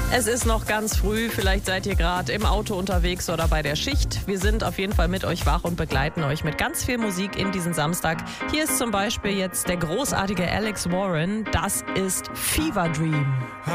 Es ist noch ganz früh, vielleicht seid ihr gerade im Auto unterwegs oder bei der Schicht. Wir sind auf jeden Fall mit euch wach und begleiten euch mit ganz viel Musik in diesen Samstag. Hier ist zum Beispiel jetzt der großartige Alex Warren, das ist Fever Dream.